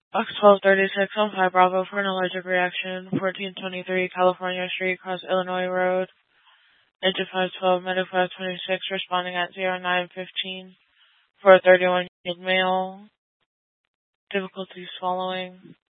Box 1236 on 5 Bravo for an allergic reaction. 1423 California Street, Cross Illinois Road. Engine 512, Medic 526, responding at 0915 for a 31-year-old male. Difficulty swallowing.